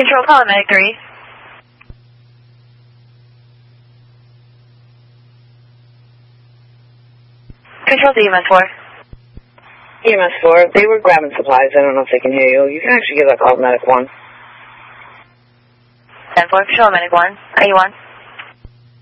Control, call Medic 3. Control to EMS 4. EMS 4, they were grabbing supplies. I don't know if they can hear you. You can actually give that call to Medic 1. 10-4, Control Medic 1. Are you on?